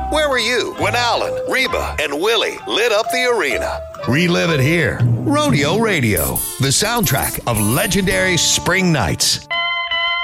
Where were you when Alan, Reba, and Willie lit up the arena? Relive it here. Rodeo Radio, the soundtrack of legendary spring nights.